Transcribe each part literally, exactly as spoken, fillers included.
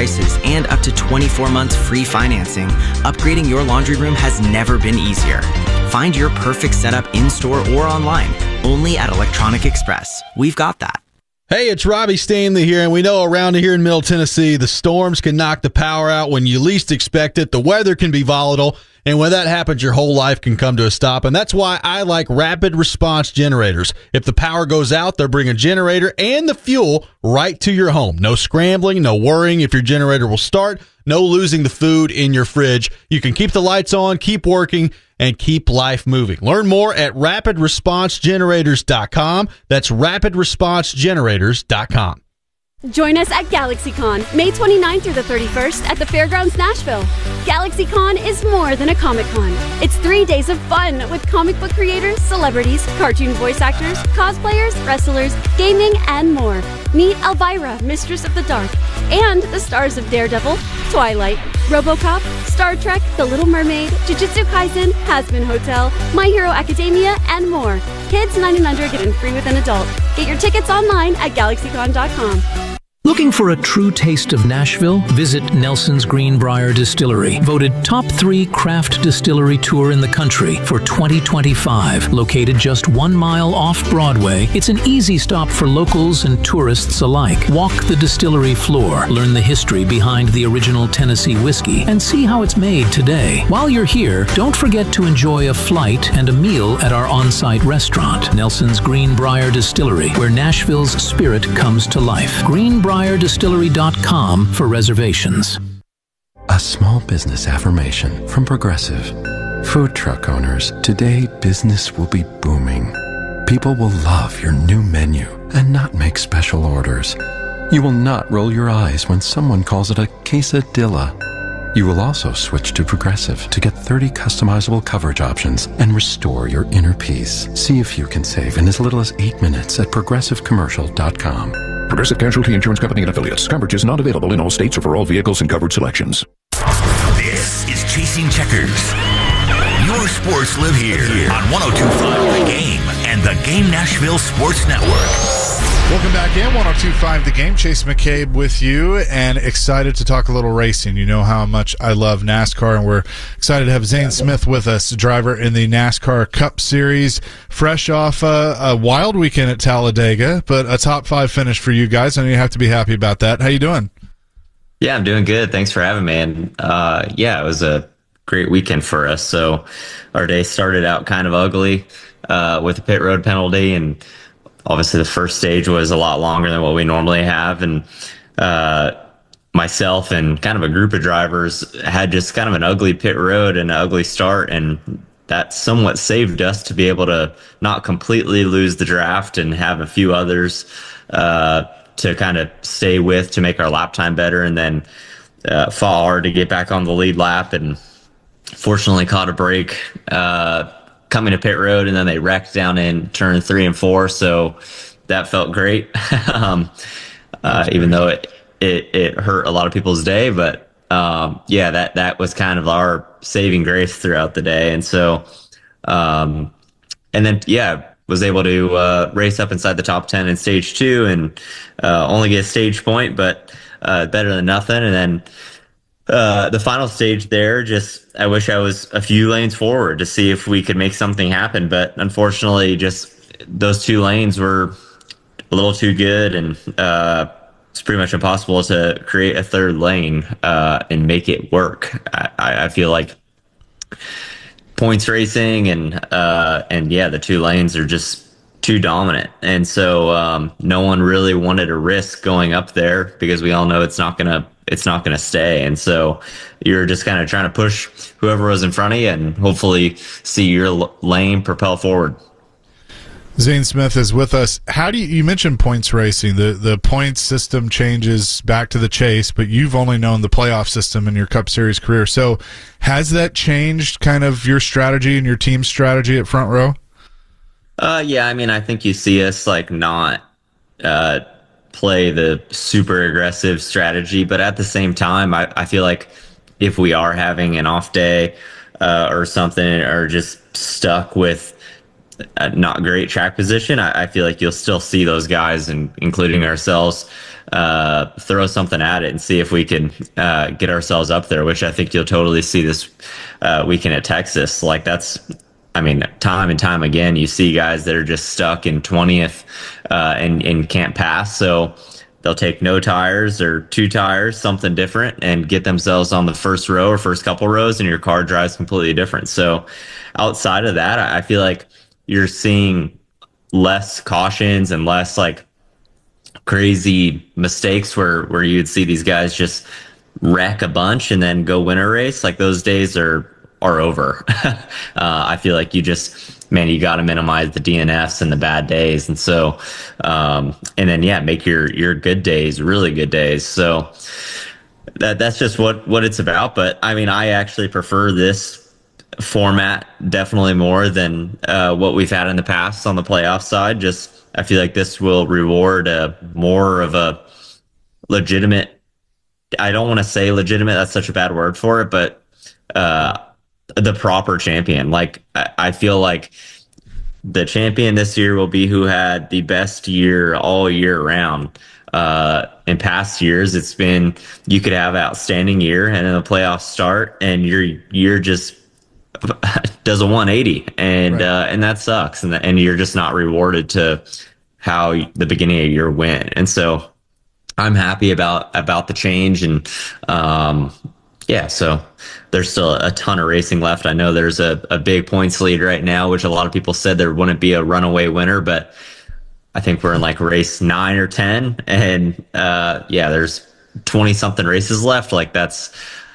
prices and up to twenty-four months free financing, upgrading your laundry room has never been easier. Find your perfect setup in-store or online, only at Electronic Express. We've got that. Hey, it's Robbie Stanley here, and we know around here in Middle Tennessee, the storms can knock the power out when you least expect it. The weather can be volatile, and when that happens, your whole life can come to a stop, and that's why I like rapid response generators. If the power goes out, they'll bring a generator and the fuel right to your home. No scrambling, no worrying if your generator will start, no losing the food in your fridge. You can keep the lights on, keep working, and keep life moving. Learn more at rapid response generators dot com. That's rapid response generators dot com. Join us at GalaxyCon, May twenty-ninth through the thirty-first at the Fairgrounds Nashville. GalaxyCon is more than a Comic-Con. It's three days of fun with comic book creators, celebrities, cartoon voice actors, cosplayers, wrestlers, gaming, and more. Meet Elvira, Mistress of the Dark, and the stars of Daredevil, Twilight, RoboCop, Star Trek, The Little Mermaid, Jujutsu Kaisen, Hazbin Hotel, My Hero Academia, and more. Kids nine and under get in free with an adult. Get your tickets online at Galaxy Con dot com. Looking for a true taste of Nashville? Visit Nelson's Greenbrier Distillery, voted top three craft distillery tour in the country for twenty twenty-five. Located just one mile off Broadway, it's an easy stop for locals and tourists alike. Walk the distillery floor, learn the history behind the original Tennessee whiskey, and see how it's made today. While you're here, don't forget to enjoy a flight and a meal at our on-site restaurant, Nelson's Greenbrier Distillery, where Nashville's spirit comes to life. Greenbrier Distillery dot com for reservations. A small business affirmation from Progressive. Food truck owners, today business will be booming. People will love your new menu and not make special orders. You will not roll your eyes when someone calls it a quesadilla. You will also switch to Progressive to get thirty customizable coverage options and restore your inner peace. See if you can save in as little as eight minutes at progressive commercial dot com. Progressive Casualty Insurance Company and Affiliates. Coverage is not available in all states or for all vehicles and covered selections. This is Chasing Checkers. Your sports live here on one oh two point five The Game and the Game Nashville Sports Network. Welcome back in, one oh two point five The Game. Chase McCabe with you, and excited to talk a little racing. You know how much I love NASCAR, and we're excited to have Zane Smith with us, driver in the NASCAR Cup Series, fresh off a, a wild weekend at Talladega, but a top five finish for you guys. I know you have to be happy about that. How you doing? Yeah, I'm doing good. Thanks for having me. And uh, yeah, it was a great weekend for us. So our day started out kind of ugly uh, with a pit road penalty, and obviously the first stage was a lot longer than what we normally have. And uh, myself and kind of a group of drivers had just kind of an ugly pit road and an ugly start. And that somewhat saved us to be able to not completely lose the draft and have a few others uh, to kind of stay with to make our lap time better. And then uh, fought hard to get back on the lead lap, and fortunately caught a break uh coming to pit road, and then they wrecked down in turn three and four. So that felt great. um, uh, even though it, it, it hurt a lot of people's day, but, um, yeah, that, that was kind of our saving grace throughout the day. And so, um, and then, yeah, was able to, uh, race up inside the top ten in stage two and, uh, only get a stage point, but, uh, better than nothing. And then, Uh, the final stage there, just I wish I was a few lanes forward to see if we could make something happen. But unfortunately, just those two lanes were a little too good, and uh, it's pretty much impossible to create a third lane uh, and make it work. I, I feel like points racing and uh, and yeah, the two lanes are just too dominant, and so um, no one really wanted to risk going up there because we all know it's not gonna it's not gonna stay, and so you're just kind of trying to push whoever was in front of you and hopefully see your l- lane propel forward. Zane Smith is with us. How do you, you mentioned points racing? The the points system changes back to the chase, but you've only known the playoff system in your Cup Series career. So has that changed kind of your strategy and your team's strategy at Front Row? Uh, yeah, I mean, I think you see us like not uh, play the super aggressive strategy, but at the same time, I, I feel like if we are having an off day uh, or something, or just stuck with a not great track position, I, I feel like you'll still see those guys, and including ourselves, uh, throw something at it and see if we can uh, get ourselves up there, which I think you'll totally see this uh, weekend at Texas. Like that's, I mean, time and time again, you see guys that are just stuck in twentieth uh, and, and can't pass. So they'll take no tires or two tires, something different, and get themselves on the first row or first couple rows, and your car drives completely different. So outside of that, I feel like you're seeing less cautions and less like crazy mistakes where, where you'd see these guys just wreck a bunch and then go win a race. Like those days are, are over. uh, I feel like you just, man, you got to minimize the D N Fs and the bad days. And so, um, and then, yeah, make your, your good days, really good days. So that, that's just what, what it's about. But I mean, I actually prefer this format definitely more than, uh, what we've had in the past on the playoff side. Just, I feel like this will reward a more of a legitimate, I don't want to say legitimate, that's such a bad word for it, but, uh, the proper champion. Like I feel like the champion this year will be who had the best year all year round. Uh, in past years, it's been, you could have an outstanding year and then the playoffs start and your year just does a one eighty and, right. uh, and that sucks. And, the, and you're just not rewarded to how the beginning of your went. And so I'm happy about, about the change. And, um, yeah, so there's still a ton of racing left. I know there's a, a big points lead right now, which a lot of people said there wouldn't be a runaway winner, but I think we're in like race nine or ten. And uh, yeah, there's twenty something races left. Like that's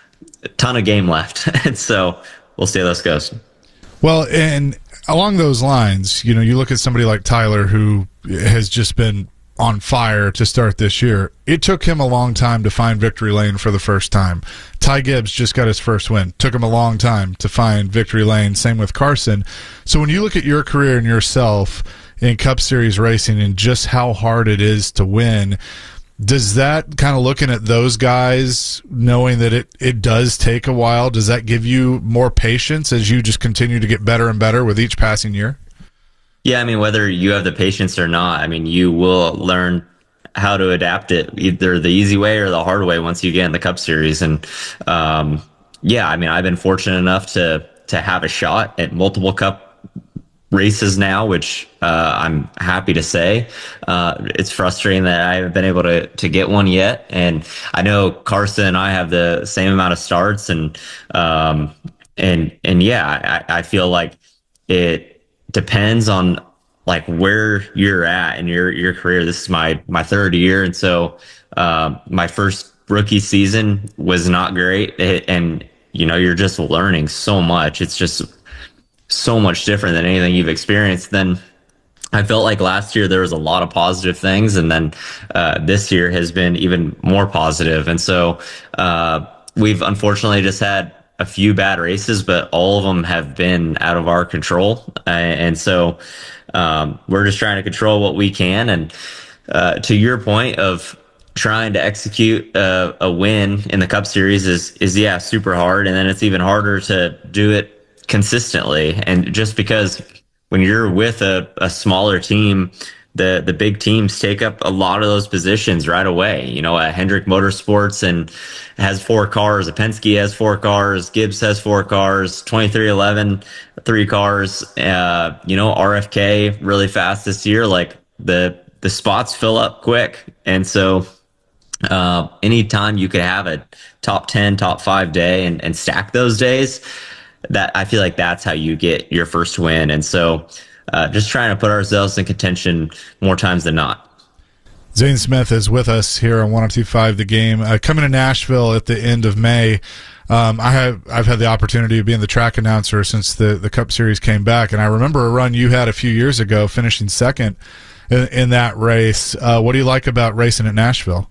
a ton of game left. And so we'll see how this goes. Well, and along those lines, you know, you look at somebody like Tyler who has just been on fire to start this year. It took him a long time to find victory lane for the first time. Ty Gibbs just got his first win. Took him a long time to find victory lane. Same with Carson. So when you look at your career and yourself in Cup Series racing and just how hard it is to win, does that kind of looking at those guys, knowing that it, it does take a while, does that give you more patience as you just continue to get better and better with each passing year? Yeah, I mean, whether you have the patience or not, I mean, you will learn how to adapt it either the easy way or the hard way once you get in the Cup Series. And um, yeah, I mean, I've been fortunate enough to to have a shot at multiple Cup races now, which uh, I'm happy to say. Uh, it's frustrating that I haven't been able to to get one yet. And I know Carson and I have the same amount of starts, and um, and and yeah, I, I feel like it depends on like where you're at in your, your career. This is my, my third year. And so, um, my first rookie season was not great. It, and, you know, you're just learning so much. It's just so much different than anything you've experienced. Then I felt like last year there was a lot of positive things. And then, uh, this year has been even more positive. And so, uh, we've unfortunately just had a few bad races, but all of them have been out of our control. Uh, and so, um, we're just trying to control what we can. And, uh, to your point of trying to execute a, a win in the Cup Series is, is, yeah, super hard. And then it's even harder to do it consistently. And just because when you're with a, a smaller team, the the big teams take up a lot of those positions right away. You know, uh, Hendrick Motorsports and has four cars. Penske has four cars. Gibbs has four cars. twenty-three eleven, three cars. Uh, you know, R F K really fast this year. Like the the spots fill up quick, and so uh, anytime you could have a top ten, top five day and, and stack those days, that I feel like that's how you get your first win. And so. Uh, just trying to put ourselves in contention more times than not. Zane Smith is with us here on one oh two point five The Game. Uh, coming to Nashville at the end of May, um, I have I've had the opportunity of being the track announcer since the, the Cup Series came back, and I remember a run you had a few years ago, finishing second in, in that race. Uh, what do you like about racing at Nashville?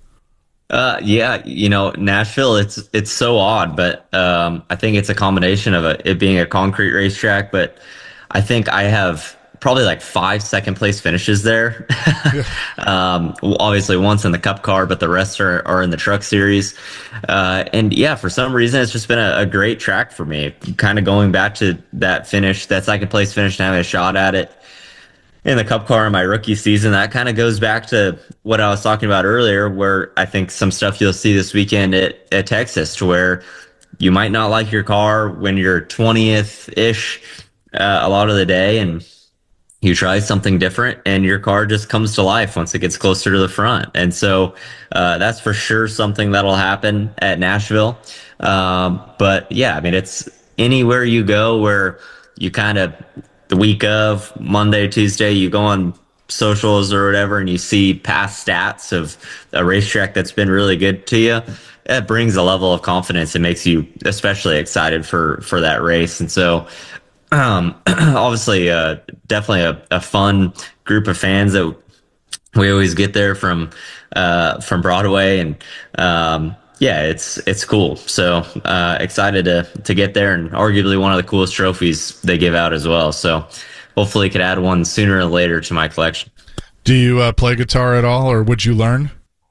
Uh, yeah, you know, Nashville, it's it's so odd, but um, I think it's a combination of a, it being a concrete racetrack, but I think I have probably like five second place finishes there. Yeah. um, obviously once in the Cup car, but the rest are, are in the Truck Series. Uh, and yeah, for some reason, it's just been a, a great track for me. Kind of going back to that finish, that second place finish and having a shot at it. in the Cup car in my rookie season. That kind of goes back to what I was talking about earlier, where I think some stuff you'll see this weekend at, at Texas, to where you might not like your car when you're twentieth-ish uh, a lot of the day, and you try something different and your car just comes to life once it gets closer to the front. And so uh, that's for sure something that'll happen at Nashville. Um, but yeah, I mean, it's anywhere you go where you kind of, the week of Monday, Tuesday, you go on socials or whatever and you see past stats of a racetrack that's been really good to you, it brings a level of confidence. It makes you especially excited for, for that race. And so Um, obviously, uh, definitely a, a fun group of fans that we always get there from, uh, from Broadway. And, um, yeah, it's, it's cool. So, uh, excited to, to get there, and arguably one of the coolest trophies they give out as well. So hopefully could add one sooner or later to my collection. Do you uh, play guitar at all, or would you learn?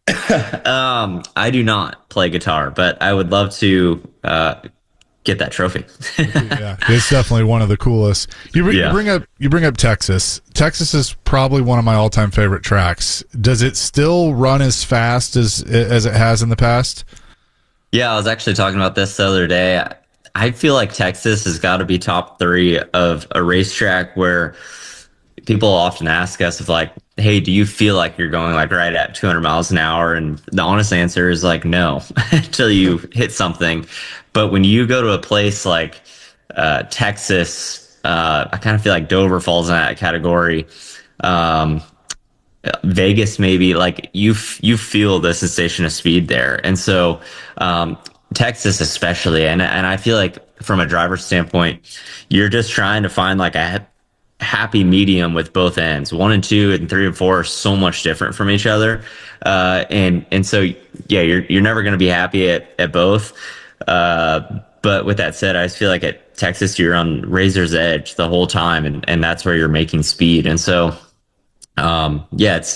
um, I do not play guitar, but I would love to, uh, get that trophy. Yeah, it's definitely one of the coolest. You, bring, yeah. you bring up you bring up Texas. Texas is probably one of my all-time favorite tracks. Does it still run as fast as as it has in the past? Yeah, I was actually talking about this the other day. I feel like Texas has got to be top three of a racetrack where people often ask us if, like, hey, do you feel like you're going like right at two hundred miles an hour? And the honest answer is like, no, until you hit something. But when you go to a place like uh, Texas, uh, I kind of feel like Dover falls in that category. Um, Vegas, maybe, like you, f- you feel the sensation of speed there. And so um, Texas especially, and and I feel like from a driver's standpoint, you're just trying to find like a happy medium with both ends. One and two and three and four are so much different from each other. Uh, and, and so, yeah, you're, you're never going to be happy at, at both. Uh, but with that said, I just feel like at Texas, you're on razor's edge the whole time, and, and that's where you're making speed. And so, um, yeah, it's,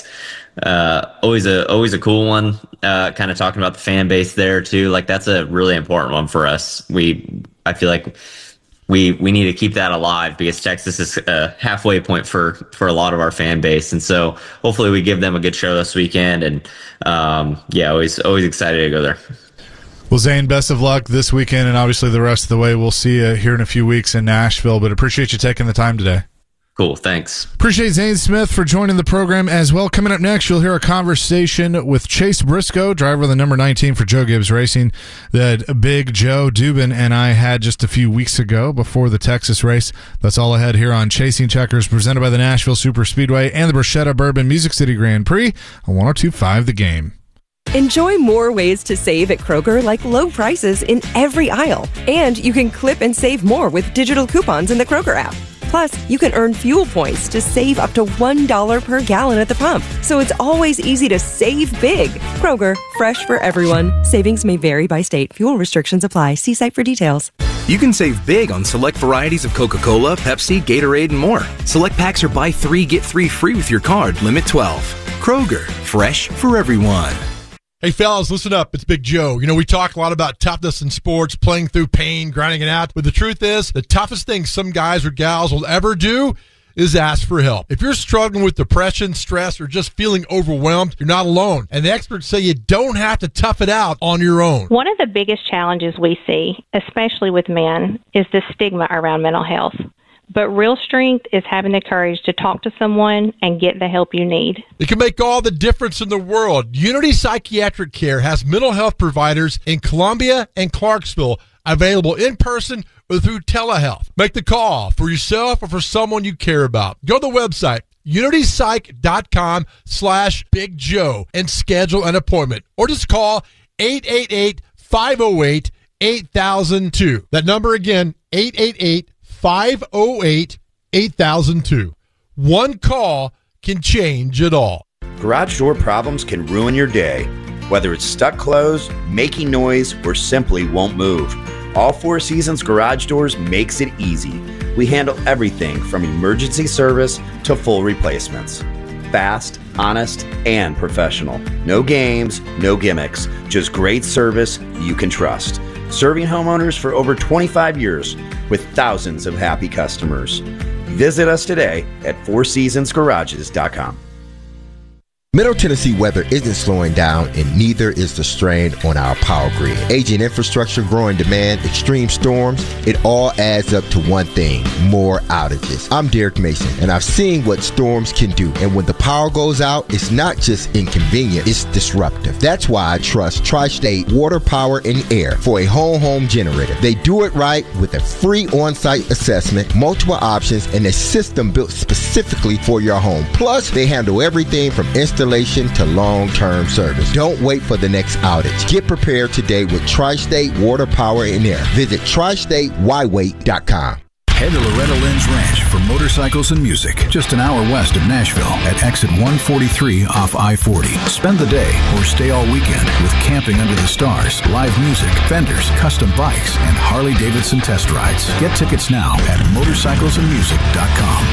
uh, always a, always a cool one. Uh, kind of talking about the fan base there too. Like, that's a really important one for us. We, I feel like, we we need to keep that alive, because Texas is a halfway point for for a lot of our fan base. And so hopefully we give them a good show this weekend. And um, yeah, always always excited to go there. Well, Zane, best of luck this weekend, and obviously the rest of the way. We'll see you here in a few weeks in Nashville, but appreciate you taking the time today. Cool, thanks. Appreciate Zane Smith for joining the program as well. Coming up next, you'll hear a conversation with Chase Briscoe, driver of the number nineteen for Joe Gibbs Racing, that Big Joe Dubin and I had just a few weeks ago before the Texas race. That's all ahead here on Chasing Checkers, presented by the Nashville Super Speedway and the Bruschetta Bourbon Music City Grand Prix on one oh two point five The Game. Enjoy more ways to save at Kroger, like low prices in every aisle. And you can clip and save more with digital coupons in the Kroger app. Plus, you can earn fuel points to save up to one dollar per gallon at the pump. So it's always easy to save big. Kroger, fresh for everyone. Savings may vary by state. Fuel restrictions apply. See site for details. You can save big on select varieties of Coca-Cola, Pepsi, Gatorade, and more. Select packs are buy three, get three free with your card. Limit twelve. Kroger, fresh for everyone. Hey, fellas, listen up. It's Big Joe. You know, we talk a lot about toughness in sports, playing through pain, grinding it out. But the truth is, the toughest thing some guys or gals will ever do is ask for help. If you're struggling with depression, stress, or just feeling overwhelmed, you're not alone. And the experts say you don't have to tough it out on your own. One of the biggest challenges we see, especially with men, is the stigma around mental health. But real strength is having the courage to talk to someone and get the help you need. It can make all the difference in the world. Unity Psychiatric Care has mental health providers in Columbia and Clarksville, available in person or through telehealth. Make the call for yourself or for someone you care about. Go to the website, unitypsych.com slash Big Joe, and schedule an appointment. Or just call eight eight eight, five oh eight, eight thousand two. That number again, eight eight eight, five oh eight, eight thousand two. One call can change it all. Garage door problems can ruin your day. Whether it's stuck closed, making noise, or simply won't move, All Four Seasons Garage Doors makes it easy. We handle everything from emergency service to full replacements. Fast, honest, and professional. No games, no gimmicks, just great service you can trust. Serving homeowners for over twenty-five years with thousands of happy customers. Visit us today at four seasons garages dot com. Middle Tennessee weather isn't slowing down, and neither is the strain on our power grid. Aging infrastructure, growing demand, extreme storms, it all adds up to one thing: more outages. I'm Derek Mason, and I've seen what storms can do. And when the power goes out, it's not just inconvenient, it's disruptive. That's why I trust Tri-State Water, Power, and Air for a whole home generator. They do it right with a free on-site assessment, multiple options, and a system built specifically for your home. Plus, they handle everything from installation to long-term service. Don't wait for the next outage. Get prepared today with Tri-State Water, Power, and Air. Visit tri state y wait dot com. Head to Loretta Lynn's Ranch for motorcycles and music, just an hour west of Nashville at exit one forty-three off I forty. Spend the day or stay all weekend with camping under the stars, live music, vendors, custom bikes, and Harley-Davidson test rides. Get tickets now at motorcycles and music dot com.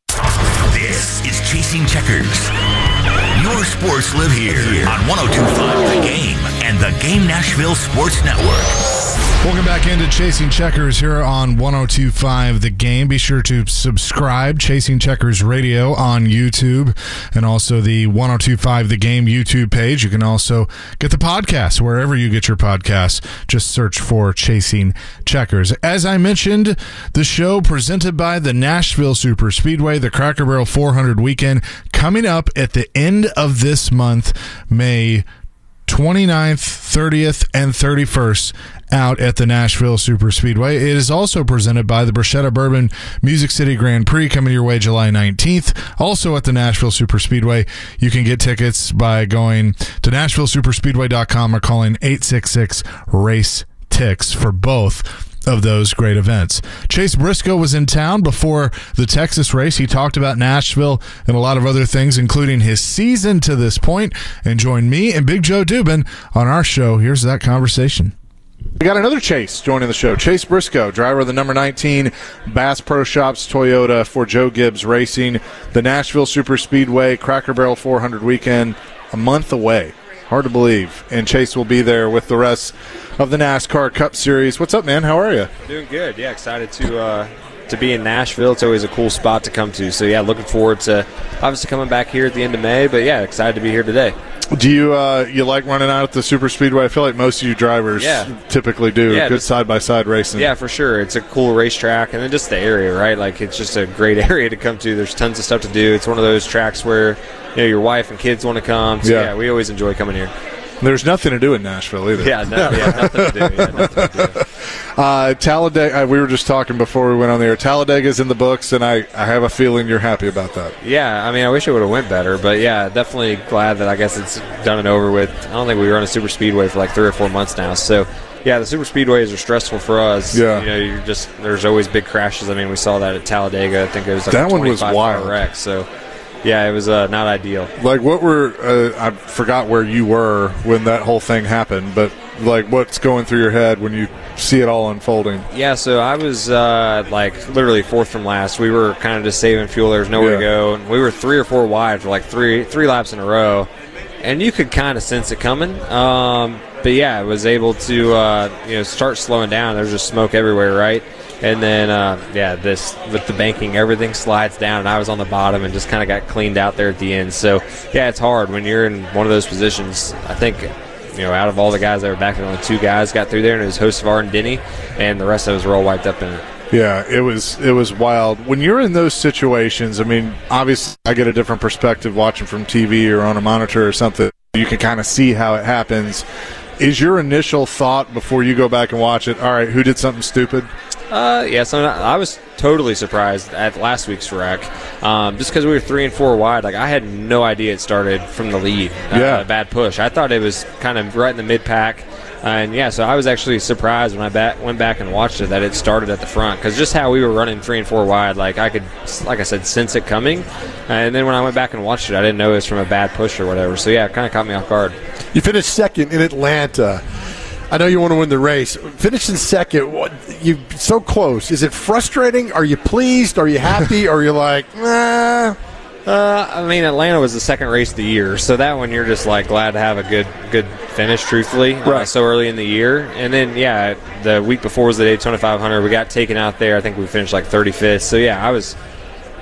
This is Chasing Checkers. Your sports live here on one oh two point five The Game and the Game Nashville Sports Network. Welcome back into Chasing Checkers here on one oh two point five The Game. Be sure to subscribe, Chasing Checkers Radio on YouTube, and also the one oh two point five The Game YouTube page. You can also get the podcast wherever you get your podcasts. Just search for Chasing Checkers. As I mentioned, the show presented by the Nashville Super Speedway, the Cracker Barrel four hundred weekend, coming up at the end of this month, May twenty-ninth, thirtieth, and thirty-first, out at the Nashville Super Speedway. It is also presented by the Bruschetta Bourbon Music City Grand Prix, coming your way July nineteenth. Also at the Nashville Super Speedway. You can get tickets by going to nashville super speedway dot com or calling eight six six race tix for both of those great events. Chase Briscoe was in town before the Texas race. He talked about Nashville and a lot of other things, including his season to this point, and joined me and Big Joe Dubin on our show. Here's that conversation. We got another Chase joining the show. Chase Briscoe, driver of the number nineteen Bass Pro Shops Toyota for Joe Gibbs Racing. The Nashville Super Speedway Cracker Barrel four hundred weekend, a month away. Hard to believe. And Chase will be there with the rest of the NASCAR Cup Series. What's up, man? How are you? Doing good. Yeah, excited to uh, to be in Nashville. It's always a cool spot to come to. So, yeah, looking forward to obviously coming back here at the end of May. But, yeah, excited to be here today. Do you uh, you like running out at the Super Speedway? I feel like most of you drivers yeah. typically do. Yeah, good just, side-by-side racing. Yeah, for sure. It's a cool racetrack. And then just the area, right? Like, it's just a great area to come to. There's tons of stuff to do. It's one of those tracks where, you know, your wife and kids want to come. So, yeah, yeah we always enjoy coming here. There's nothing to do in Nashville either. Yeah, no, yeah nothing to do. Yeah, nothing to do. Uh, Talladega, uh, we were just talking before we went on the air. Talladega's in the books, and I, I have a feeling you're happy about that. Yeah, I mean, I wish it would have went better, but yeah, definitely glad that I guess it's done and over with. I don't think we run a super speedway for like three or four months now, so yeah, the super speedways are stressful for us. Yeah, you know, you're just there's always big crashes. I mean, we saw that at Talladega. I think it was like that a one was wild wreck. So. Yeah, it was uh, not ideal. Like, what were uh, I forgot where you were when that whole thing happened, but like, what's going through your head when you see it all unfolding? Yeah, so I was uh, like literally fourth from last. We were kind of just saving fuel. There was nowhere yeah. to go, and we were three or four wide for like three three laps in a row, and you could kind of sense it coming. Um, but yeah, I was able to uh, you know start slowing down. There was just smoke everywhere, right? And then, uh, yeah, this with the banking, everything slides down, and I was on the bottom and just kind of got cleaned out there at the end. So, yeah, it's hard when you're in one of those positions. I think, you know, out of all the guys that were back there, only two guys got through there, and it was Hocevar and Denny, and the rest of us were all wiped up in it. Yeah, it was it was wild. When you're in those situations, I mean, obviously I get a different perspective watching from T V or on a monitor or something. You can kind of see how it happens. Is your initial thought before you go back and watch it, all right, who did something stupid? Uh, yeah, so I was totally surprised at last week's wreck, um, just because we were three and four wide. Like, I had no idea it started from the lead. Uh, yeah. A bad push. I thought it was kind of right in the mid-pack. Uh, and, yeah, so I was actually surprised when I ba- went back and watched it that it started at the front, because just how we were running three and four wide, like, I could, like I said, sense it coming. And then when I went back and watched it, I didn't know it was from a bad push or whatever. So, yeah, it kind of caught me off guard. You finished second in Atlanta. I know you want to win the race. Finishing second, you so close. Is it frustrating? Are you pleased? Are you happy? Or are you like, nah? Uh, I mean, Atlanta was the second race of the year, so that one you're just like glad to have a good good finish, truthfully, right. uh, so early in the year. And then, yeah, the week before was the Daytona five hundred. We got taken out there. I think we finished like thirty-fifth. So, yeah, I was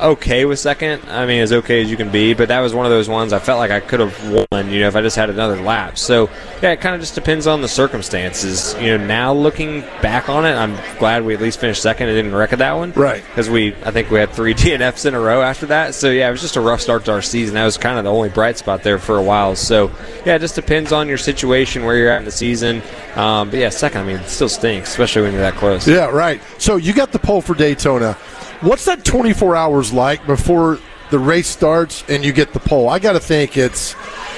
okay with second. I mean, as okay as you can be, but that was one of those ones I felt like I could have won, you know, if I just had another lap. So, yeah, it kind of just depends on the circumstances. You know, now looking back on it, I'm glad we at least finished second and didn't wreck at that one. Right. Because we, I think we had three D N Fs in a row after that. So, yeah, it was just a rough start to our season. That was kind of the only bright spot there for a while. So, yeah, it just depends on your situation, where you're at in the season. Um, but, yeah, second, I mean, it still stinks, especially when you're that close. Yeah, right. So you got the pole for Daytona. What's that twenty-four hours like before the race starts and you get the pole? I got to think it's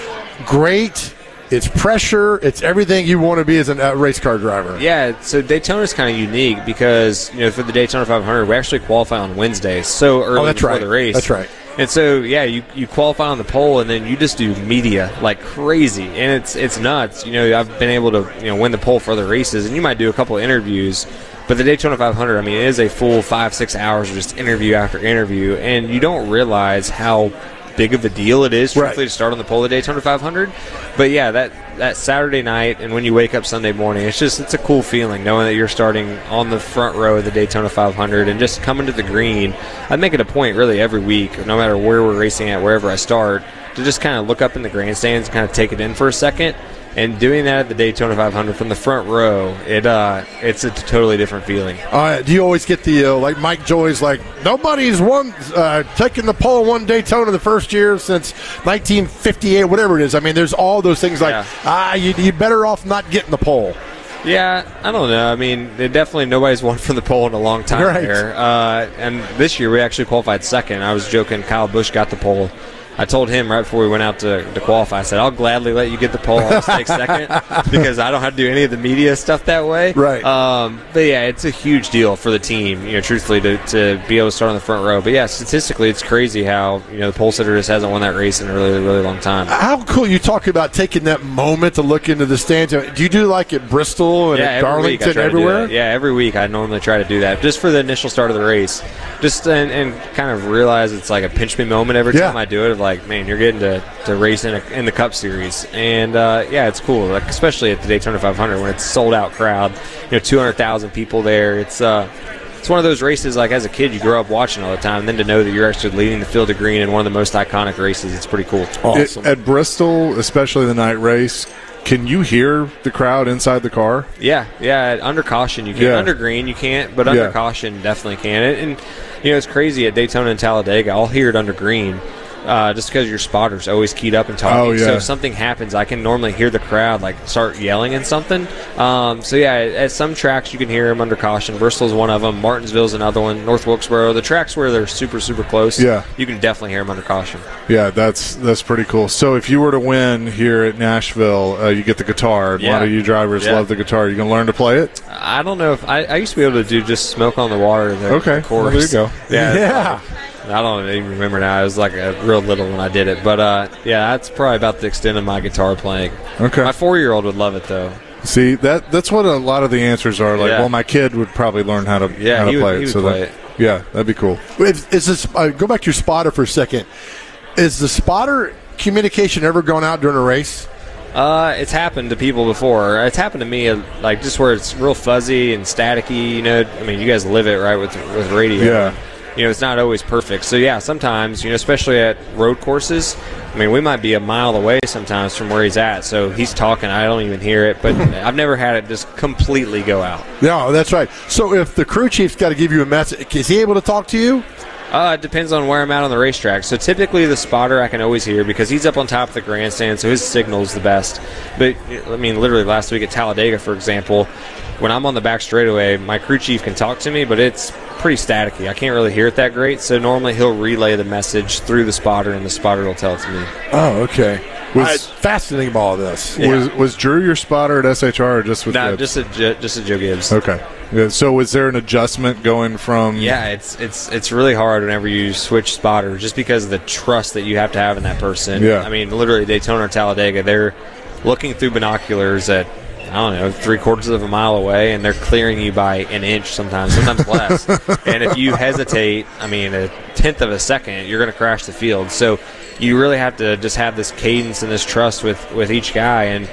great. It's pressure. It's everything you want to be as a uh, race car driver. Yeah, so Daytona's kind of unique because, you know, for the Daytona five hundred, we actually qualify on Wednesdays, so early oh, that's before right. the race. That's right. And so, yeah, you, you qualify on the pole, and then you just do media like crazy, and it's it's nuts. You know, I've been able to you know win the pole for other races, and you might do a couple of interviews, but the Daytona five hundred, I mean, it is a full five six hours of just interview after interview, and you don't realize how big of a deal it is, truthfully, right. to start on the pole of the Daytona five hundred. But yeah, that that Saturday night, and when you wake up Sunday morning, it's just it's a cool feeling knowing that you're starting on the front row of the Daytona five hundred and just coming to the green. I make it a point really every week, no matter where we're racing at, wherever I start, to just kind of look up in the grandstands and kind of take it in for a second. And doing that at the Daytona five hundred from the front row, it uh, it's a totally different feeling. Uh, do you always get the, uh, like Mike Joy's like, nobody's won, uh, taken the pole one Daytona the first year since nineteen fifty-eight, whatever it is. I mean, there's all those things like, Yeah. ah, you, you're better off not getting the pole. Yeah, I don't know. I mean, it definitely nobody's won from the pole in a long time Right. there. Uh, and this year we actually qualified second. I was joking. Kyle Busch got the pole. I told him right before we went out to, to qualify, I said, I'll gladly let you get the pole. I'll just take second because I don't have to do any of the media stuff that way. Right. Um, but, yeah, it's a huge deal for the team, you know, truthfully, to, to be able to start on the front row. But, yeah, statistically, it's crazy how, you know, the pole sitter just hasn't won that race in a really, really long time. How cool you talk about taking that moment to look into the stands. Do you do like at Bristol and yeah, at every week I Darlington, try to do everywhere? that. Yeah, every week I normally try to do that just for the initial start of the race. Just and, and kind of realize it's like a pinch me moment every Yeah. time I do it of like, man, you're getting to, to race in, a, in the Cup Series. And, uh, yeah, it's cool, like especially at the Daytona five hundred when it's sold-out crowd, you know, two hundred thousand people there. It's uh, it's one of those races, like as a kid, you grow up watching all the time, and then to know that you're actually leading the field of green in one of the most iconic races, it's pretty cool. It- at Bristol, especially the night race, can you hear the crowd inside the car? Yeah, yeah. Under caution, you can. Yeah. Under green, you can't, but under Yeah. caution, definitely can. And, and you know, it's crazy at Daytona and Talladega. I'll hear it under green, uh, just because your spotter's always keyed up and talking. Oh, yeah. So if something happens, I can normally hear the crowd like start yelling and something. Um, so yeah, at some tracks you can hear them under caution. Bristol's one of them. Martinsville's another one. North Wilkesboro. The tracks where they're super super close. Yeah. you can definitely hear them under caution. Yeah, that's that's pretty cool. So if you were to win here at Nashville, uh, you get the guitar. A Yeah. lot of you drivers Yeah. love the guitar. You can learn to play it? I don't know if I, I used to be able to do just smoke on the water. The, Okay. the chorus. Well, there you go. Yeah. it's Yeah. like- I don't even remember now. I was like a real little when I did it, but uh, yeah, that's probably about the extent of my guitar playing. Okay. My four-year-old would love it though. See, that that's what a lot of the answers are. Like, Yeah. well, my kid would probably learn how to, Yeah, how to he would- play he it. would So play that, it. yeah, that'd be cool. Is, is this, uh, go back to your spotter for a second. Is the spotter communication ever gone out during a race? Uh, it's happened to people before. It's happened to me, uh, like just where it's real fuzzy and staticky. You know, I mean, you guys live it right with with radio. Yeah. You know, it's not always perfect. So yeah, sometimes, you know, especially at road courses. I mean, we might be a mile away sometimes from where he's at. So he's talking, I don't even hear it. But I've never had it just completely go out. No, that's right. So if the crew chief's got to give you a message, is he able to talk to you? Uh, it depends on where I'm at on the racetrack. So typically the spotter I can always hear because he's up on top of the grandstand, so his signal's the best. But, I mean, literally last week at Talladega, for example, when I'm on the back straightaway, my crew chief can talk to me, but it's pretty staticky. I can't really hear it that great, so normally he'll relay the message through the spotter, and the spotter will tell it to me. Oh, okay. Was- Was fascinating about all this. Was was Drew your spotter at S H R or just with No, Gibbs? just a, ju- just a Joe Gibbs. Okay. Yeah, so was there an adjustment going from? Yeah, it's it's it's really hard whenever you switch spotters, just because of the trust that you have to have in that person. Yeah. I mean, literally Daytona or Talladega, they're looking through binoculars at, I don't know, three quarters of a mile away, and they're clearing you by an inch sometimes, sometimes less. And if you hesitate, I mean, a tenth of a second, you're going to crash the field. So you really have to just have this cadence and this trust with, with each guy. And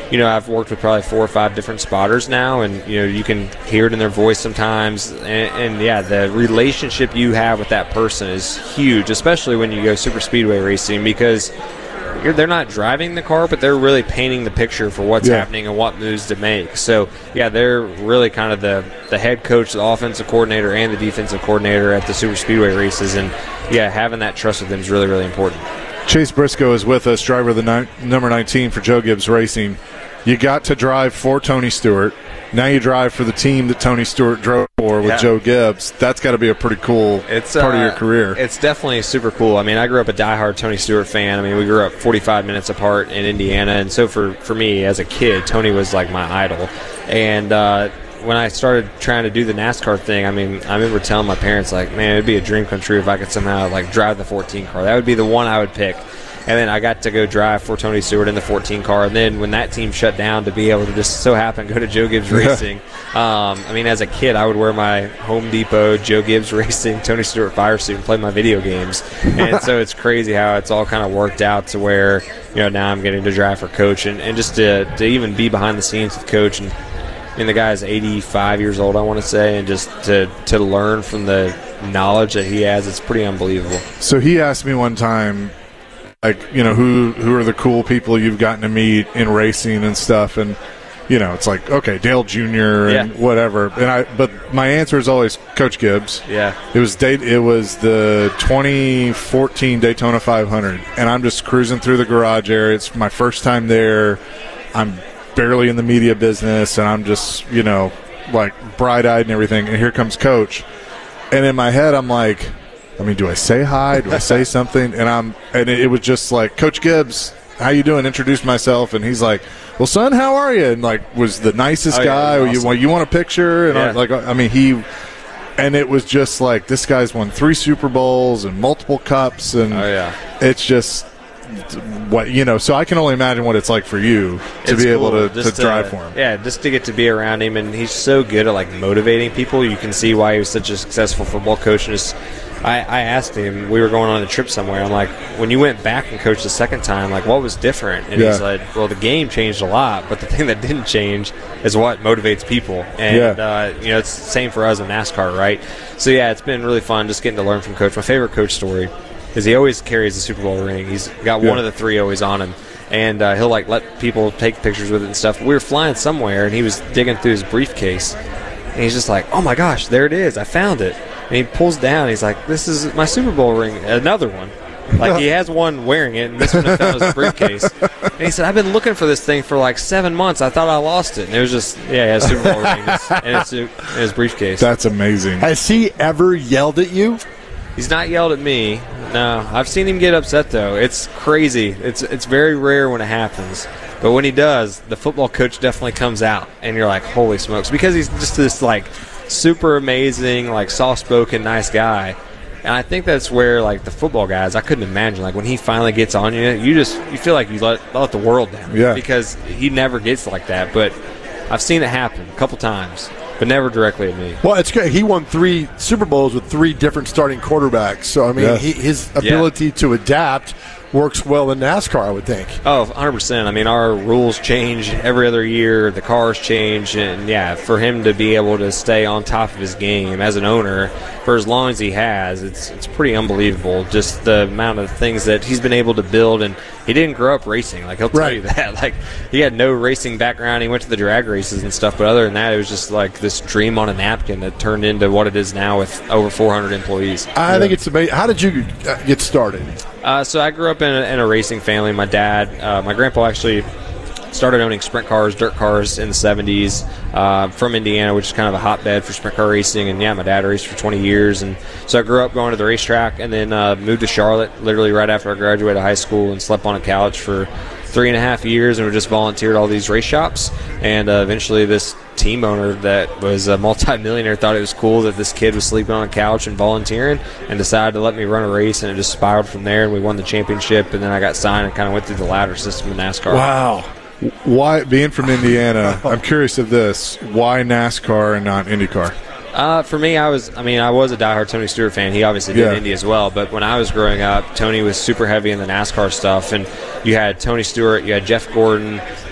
you know, I've worked with probably four or five different spotters now, and, you know, you can hear it in their voice sometimes. And, and yeah, the relationship you have with that person is huge, especially when you go super speedway racing, because you're, they're not driving the car, but they're really painting the picture for what's Yeah. happening and what moves to make. So, yeah, they're really kind of the, the head coach, the offensive coordinator, and the defensive coordinator at the super speedway races. And, yeah, having that trust with them is really, really important. Chase Briscoe is with us, driver of the ni- number nineteen for Joe Gibbs Racing. You got to drive for Tony Stewart. Now you drive for the team that Tony Stewart drove for with Yeah. Joe Gibbs. That's got to be a pretty cool It's part of uh, your career. It's definitely super cool. I mean, I grew up a diehard Tony Stewart fan. I mean, we grew up forty-five minutes apart in Indiana, and so for, for me as a kid, Tony was like my idol. And uh, when I started trying to do the NASCAR thing, I mean, I remember telling my parents, like, man, it'd be a dream come true if I could somehow like drive the fourteen car. That would be the one I would pick. And then I got to go drive for Tony Stewart in the fourteen car. And then when that team shut down, to be able to just so happen go to Joe Gibbs Racing. um, I mean, as a kid, I would wear my Home Depot Joe Gibbs Racing Tony Stewart fire suit and play my video games. And so it's crazy how it's all kind of worked out to where, you know, now I'm getting to drive for Coach, and, and just to, to even be behind the scenes with Coach. And I mean, the guy's eighty-five years old, I want to say, and just to, to learn from the knowledge that he has, it's pretty unbelievable. So he asked me one time, like, you know, who who are the cool people you've gotten to meet in racing and stuff, and you know, it's like, okay, Dale Junior and Yeah. whatever. And I, but my answer is always Coach Gibbs. Yeah. It was date. It was the twenty fourteen Daytona five hundred, and I'm just cruising through the garage area. It's my first time there. I'm barely in the media business, and I'm just, you know, like bright-eyed and everything. And here comes Coach, and in my head, I'm like, I mean, do I say hi? Do I say something? And I'm, and it was just like, Coach Gibbs, how you doing? Introduced myself, and he's like, well, son, how are you? And like, was the nicest Oh, yeah, guy. he was you awesome. want you want a picture? And I, Yeah. like, I mean, he, and it was just like, this guy's won three Super Bowls and multiple cups, and Oh, yeah. it's just what you know. So I can only imagine what it's like for you to It's be able cool to, just to drive for him. Yeah, just to get to be around him, and he's so good at like motivating people. You can see why he was such a successful football coach. And just, I, I asked him, we were going on a trip somewhere. I'm like, when you went back and coached the second time, like what was different? And Yeah. he's like, well, the game changed a lot, but the thing that didn't change is what motivates people. And Yeah. uh, you know, it's the same for us in NASCAR, right? So yeah, it's been really fun just getting to learn from Coach. My favorite Coach story is he always carries the Super Bowl ring. He's got Yeah. one of the three always on him, and uh, he'll like let people take pictures with it and stuff. We were flying somewhere, and he was digging through his briefcase, and he's just like, "Oh my gosh, there it is! I found it!" And he pulls down. He's like, "This is my Super Bowl ring, another one." Like he has one wearing it, and this one is in his briefcase. And he said, "I've been looking for this thing for like seven months. I thought I lost it." And it was just, yeah, he has a Super Bowl ring in his, in his briefcase. That's amazing. Has he ever yelled at you? He's not yelled at me. No, I've seen him get upset though. It's crazy. It's it's very rare when it happens, but when he does, the football coach definitely comes out, and you're like, holy smokes, because he's just this like super amazing, like soft-spoken, nice guy. And I think that's where like the football guys, I couldn't imagine like when he finally gets on you, you just you feel like you let let the world down. Yeah. Because he never gets like that. But I've seen it happen a couple times, but never directly at me. Well, it's great. He won three Super Bowls with three different starting quarterbacks. So, I mean, Yeah. he, his ability to adapt works well in NASCAR, I would think. Oh, one hundred percent. I mean, our rules change every other year. The cars change. And, yeah, for him to be able to stay on top of his game as an owner for as long as he has, it's it's pretty unbelievable. Just the amount of things that he's been able to build. And he didn't grow up racing. Like, he'll tell Right. you that. Like, he had no racing background. He went to the drag races and stuff. But other than that, it was just like this dream on a napkin that turned into what it is now with over four hundred employees. I think it's amazing. How did you uh, get started? Uh, so I grew up in a, in a racing family. My dad, uh, my grandpa actually started owning sprint cars, dirt cars in the seventies uh, from Indiana, which is kind of a hotbed for sprint car racing. And, yeah, my dad raced for twenty years. And so I grew up going to the racetrack and then uh, moved to Charlotte literally right after I graduated high school and slept on a couch for three and a half years and we just volunteered at all these race shops. And uh, eventually this team owner that was a multi-millionaire thought it was cool that this kid was sleeping on a couch and volunteering and decided to let me run a race, and it just spiraled from there, and we won the championship, and then I got signed and kind of went through the ladder system in NASCAR. Wow. Why, being from Indiana, I'm curious of this. Why NASCAR and not IndyCar? Uh, for me, I was, I mean, I was a diehard Tony Stewart fan. He obviously did Yeah. Indy as well. But when I was growing up, Tony was super heavy in the NASCAR stuff. And you had Tony Stewart, you had Jeff Gordon,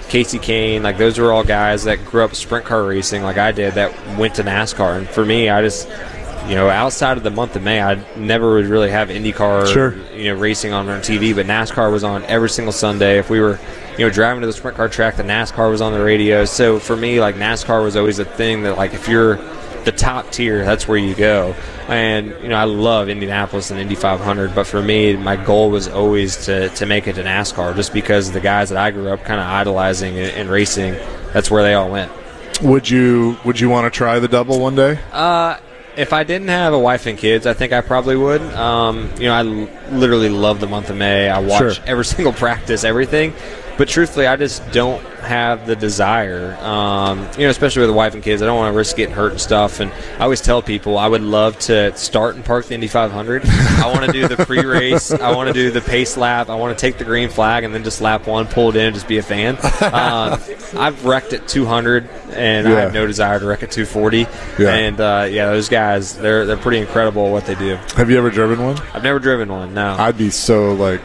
Casey Kane, like those were all guys that grew up sprint car racing like I did that went to NASCAR. And for me, I just, you know, outside of the month of May, I never would really have IndyCar, sure. you know, racing on on T V, but NASCAR was on every single Sunday. If we were, you know, driving to the sprint car track, the NASCAR was on the radio. So for me, like NASCAR was always a thing that, like, if you're the top tier, that's where you go. And, you know, I love Indianapolis and Indy five hundred, but for me, my goal was always to, to make it to NASCAR, just because the guys that I grew up kind of idolizing and, and racing, that's where they all went. Would you would you want to try the double one day? Uh, if I didn't have a wife and kids, I think I probably would. Um, you know, I l- literally love the month of May. I watch Sure. every single practice, everything. But truthfully, I just don't have the desire, um, you know, especially with a wife and kids. I don't want to risk getting hurt and stuff. And I always tell people I would love to start and park the Indy five hundred. I want to do the pre-race. I want to do the pace lap. I want to take the green flag and then just lap one, pull it in, and just be a fan. Um, I've wrecked at two hundred, and Yeah. I have no desire to wreck at two forty. Yeah. And, uh, yeah, those guys, they're they're pretty incredible at what they do. Have you ever driven one? I've never driven one, no. I'd be so, like,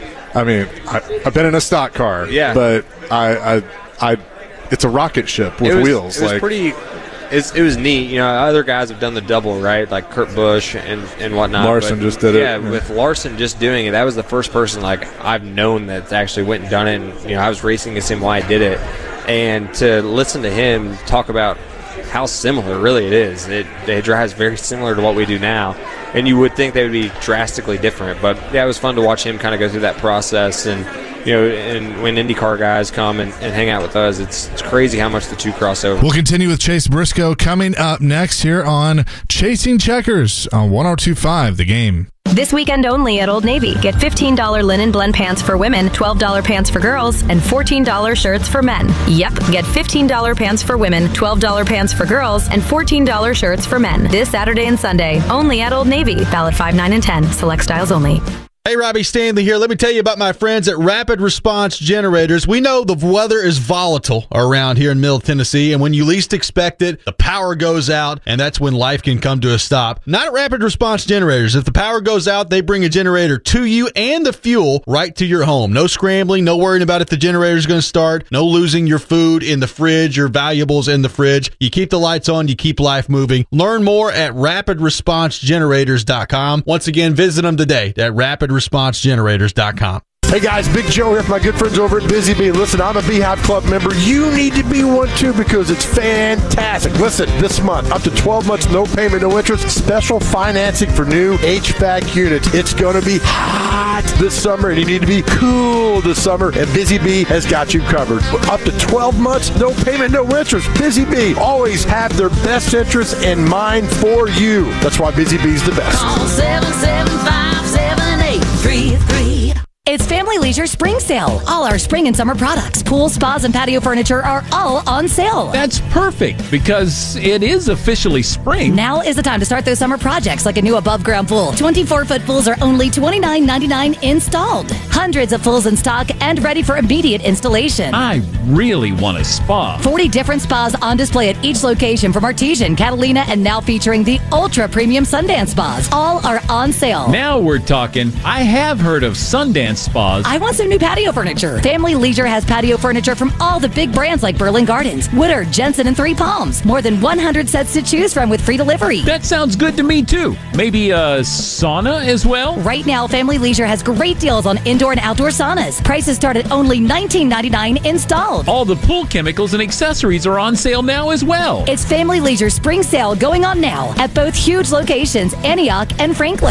I mean, I, I've been in a stock car, Yeah. but I, I, I, it's a rocket ship with it was, wheels. It was like, pretty. It's, it was neat. You know, other guys have done the double, right? Like Kurt Busch and, and whatnot. Larson but just did it. Yeah, Yeah. with Larson just doing it, that was the first person like I've known that actually went and done it. And, you know, I was racing against him while I did it, and to listen to him talk about how similar really it is. It, it drives very similar to what we do now. And you would think they would be drastically different. But, yeah, it was fun to watch him kind of go through that process. And, you know, and when IndyCar guys come and, and hang out with us, it's, it's crazy how much the two cross over. We'll continue with Chase Briscoe coming up next here on Chasing Checkers on one oh two point five The Game. This weekend only at Old Navy. Get fifteen dollars linen blend pants for women, twelve dollars pants for girls, and fourteen dollars shirts for men. Yep, get fifteen dollars pants for women, twelve dollars pants for girls, and fourteen dollars shirts for men. This Saturday and Sunday, only at Old Navy. Valid five, nine, and ten. Select styles only. Hey, Robbie Stanley here. Let me tell you about my friends at Rapid Response Generators. We know the weather is volatile around here in Middle Tennessee, and when you least expect it, the power goes out, and that's when life can come to a stop. Not at Rapid Response Generators. If the power goes out, they bring a generator to you and the fuel right to your home. No scrambling, no worrying about if the generator is going to start, no losing your food in the fridge, your valuables in the fridge. You keep the lights on, you keep life moving. Learn more at rapid response generators dot com. Once again, visit them today at rapid response generators dot com. Hey guys, Big Joe here for my good friends over at Busy Bee. Listen, I'm a Beehive Club member. You need to be one too because it's fantastic. Listen, this month, up to twelve months, no payment, no interest, special financing for new H V A C units. It's going to be hot this summer and you need to be cool this summer, and Busy Bee has got you covered. Up to twelve months, no payment, no interest. Busy Bee always have their best interests in mind for you. That's why Busy Bee's the best. Call seven seven five, seven eight three three. It's Family Leisure Spring Sale. All our spring and summer products, pools, spas, and patio furniture are all on sale. That's perfect because it is officially spring. Now is the time to start those summer projects like a new above-ground pool. twenty-four foot pools are only twenty-nine ninety-nine installed. Hundreds of pools in stock and ready for immediate installation. I really want a spa. forty different spas on display at each location from Artesian, Catalina, and now featuring the ultra-premium Sundance spas. All are on sale. Now we're talking. I have heard of Sundance spas. I want some new patio furniture. Family Leisure has patio furniture from all the big brands like Berlin Gardens, Woodard, Jensen, and Three Palms. More than one hundred sets to choose from with free delivery. That sounds good to me too. Maybe a sauna as well? Right now, Family Leisure has great deals on indoor and outdoor saunas. Prices start at only nineteen ninety-nine installed. All the pool chemicals and accessories are on sale now as well. It's Family Leisure Spring Sale going on now at both huge locations, Antioch and Franklin.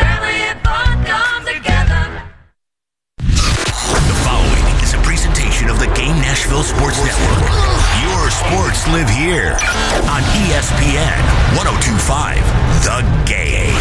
Of the Game Nashville Sports Network. Your sports live here on E S P N one oh two point five The Game.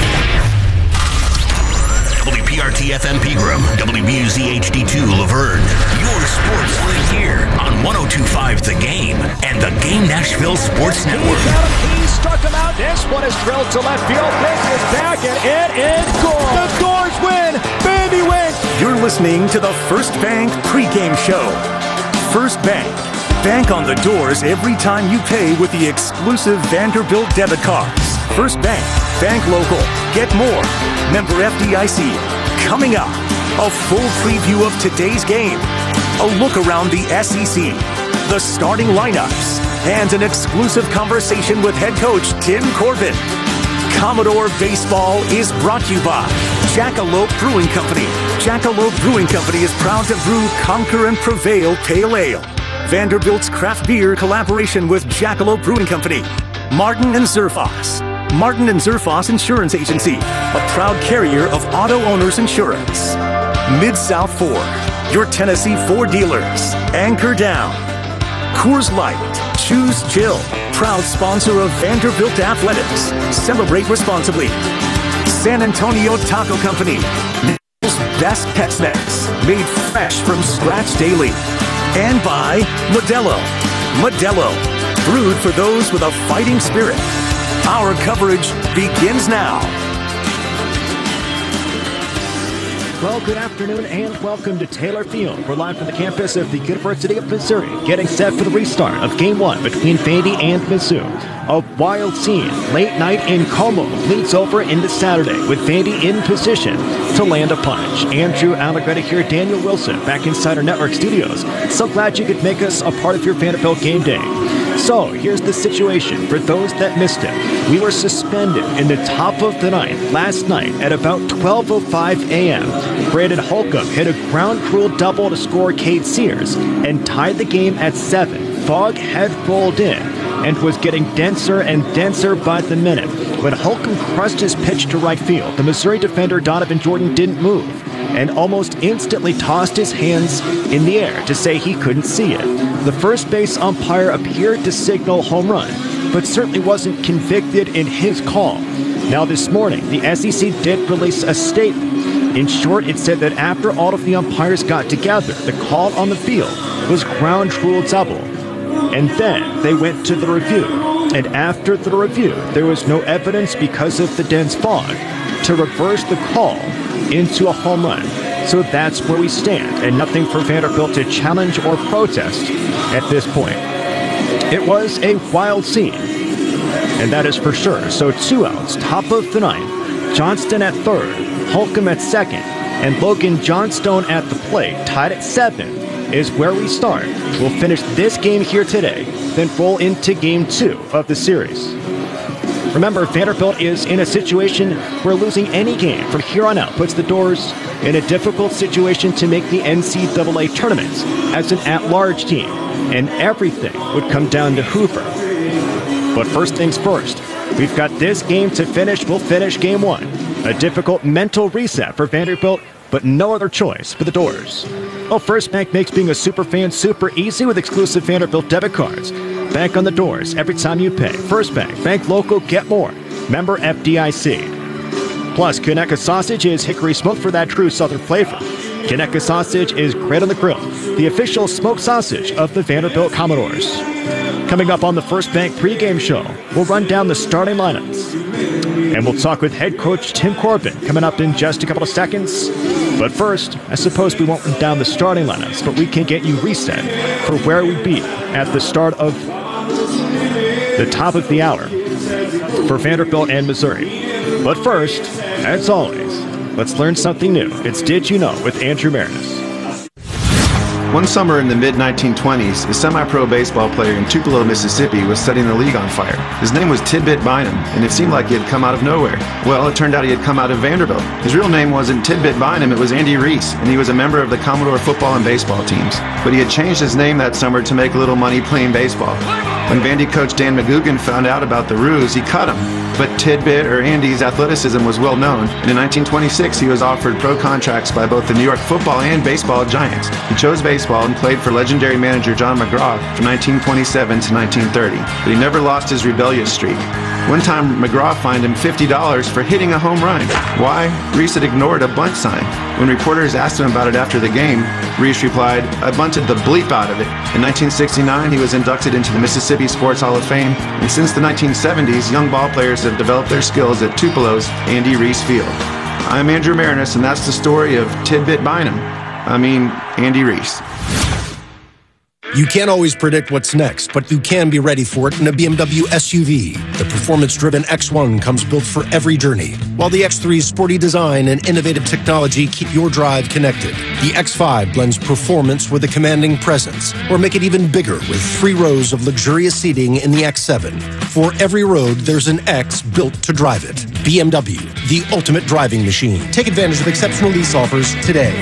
W P R T F M Pegram, W B U Z H D two Laverne. Your sports live here on one oh two point five The Game and the Game Nashville Sports Network. He struck him out. This one is drilled to left field. This is back and it is gone. The Doors win. Baby win. You're listening to the First Bank pregame show. First Bank. Bank on the Doors every time you pay with the exclusive Vanderbilt debit cards. First Bank. Bank local. Get more. Member F D I C. Coming up, a full preview of today's game. a look around the S E C, the starting lineups, and an exclusive conversation with head coach Tim Corbin. Commodore Baseball is brought to you by Jackalope Brewing Company. Jackalope Brewing Company is proud to brew Conquer and Prevail Pale Ale. Vanderbilt's craft beer collaboration with Jackalope Brewing Company. Martin and Zerfos. Martin and Zerfos Insurance Agency, a proud carrier of auto owners insurance. Mid-South Ford, your Tennessee Ford dealers. Anchor Down. Coors Light. Choose Chill. Proud sponsor of Vanderbilt Athletics. Celebrate responsibly. San Antonio Taco Company. Best Tex-Mex. Made fresh from scratch daily. And by Modelo. Modelo. Brewed for those with a fighting spirit. Our coverage begins now. Well, good afternoon and welcome to Taylor Field. We're live from the campus of the University of Missouri, getting set for the restart of Game one between Vandy and Mizzou. A wild scene, late night in Como, bleeds over into Saturday with Vandy in position to land a punch. Andrew Allegretti here, Daniel Wilson, back inside our network studios. So glad you could make us a part of your Vanderbilt game day. So, here's the situation. For those that missed it, we were suspended in the top of the ninth last night at about twelve oh five a.m. Brandon Holcomb hit a ground rule double to score Cade Sears and tied the game at seven. Fog had rolled in and was getting denser and denser by the minute. When Holcomb crushed his pitch to right field, the Missouri defender Donovan Jordan didn't move and almost instantly tossed his hands in the air to say he couldn't see it. The first base umpire appeared to signal home run, but certainly wasn't convicted in his call. Now this morning, the S E C did release a statement. In short, it said that after all of the umpires got together, the call on the field was ground rule double. And then they went to the review. And after the review, there was no evidence because of the dense fog to reverse the call into a home run. So that's where we stand, and nothing for Vanderbilt to challenge or protest at this point. It was a wild scene, and that is for sure. So two outs, top of the ninth. Johnston at third, Holcomb at second, and Logan Johnstone at the plate, tied at seven, is where we start. We'll finish this game here today, then roll into game two of the series. Remember, Vanderbilt is in a situation where losing any game from here on out puts the Doors in a difficult situation to make the N C double A tournament as an at-large team, and everything would come down to Hoover. But first things first, we've got this game to finish. We'll finish game one. A difficult mental reset for Vanderbilt, but no other choice for the Doors. Well, First Bank makes being a super fan super easy with exclusive Vanderbilt debit cards. Bank on the Doors every time you pay. First Bank. Bank local, get more. Member F D I C. Plus, Conecuh sausage is hickory smoked for that true southern flavor. Conecuh sausage is great on the grill. The official smoked sausage of the Vanderbilt Commodores. Coming up on the First Bank pregame show, we'll run down the starting lineups. And we'll talk with head coach Tim Corbin coming up in just a couple of seconds. But first, I suppose we won't run down the starting lineups, but we can get you reset for where we'd be at the start of the top of the hour for Vanderbilt and Missouri. But first, as always, let's learn something new. It's Did You Know with Andrew Marinus. One summer in the mid nineteen twenties, a semi-pro baseball player in Tupelo, Mississippi was setting the league on fire. His name was Tidbit Bynum, and it seemed like he had come out of nowhere. Well, it turned out he had come out of Vanderbilt. His real name wasn't Tidbit Bynum, it was Andy Reese, and he was a member of the Commodore football and baseball teams. But he had changed his name that summer to make a little money playing baseball. When Vandy coach Dan McGugan found out about the ruse, he cut him. But Tidbit, or Andy's athleticism was well known, and in nineteen twenty-six he was offered pro contracts by both the New York football and baseball giants. He chose baseball and played for legendary manager John McGraw from nineteen twenty-seven to nineteen thirty, but he never lost his rebellious streak. One time, McGraw fined him fifty dollars for hitting a home run. Why? Reese had ignored a bunt sign. When reporters asked him about it after the game, Reese replied, "I bunted the bleep out of it." In nineteen sixty-nine, he was inducted into the Mississippi Sports Hall of Fame, and since the nineteen seventies, young ball players have developed their skills at Tupelo's Andy Reese Field. I'm Andrew Marinus, and that's the story of Tidbit Bynum. I mean, Andy Reese. You can't always predict what's next, but you can be ready for it in a B M W S U V. The performance-driven X one comes built for every journey, while the X three's sporty design and innovative technology keep your drive connected. The X five blends performance with a commanding presence, or make it even bigger with three rows of luxurious seating in the X seven. For every road, there's an X built to drive it. B M W, the ultimate driving machine. Take advantage of exceptional lease offers today.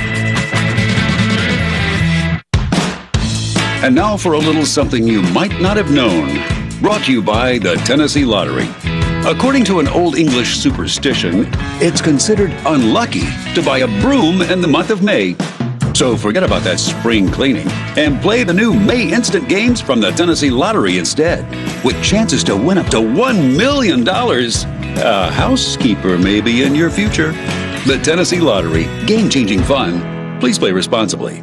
And now for a little something you might not have known. Brought to you by the Tennessee Lottery. According to an Old English superstition, it's considered unlucky to buy a broom in the month of May. So forget about that spring cleaning and play the new May Instant Games from the Tennessee Lottery instead, with chances to win up to one million dollars. A housekeeper may be in your future. The Tennessee Lottery. Game-changing fun. Please play responsibly.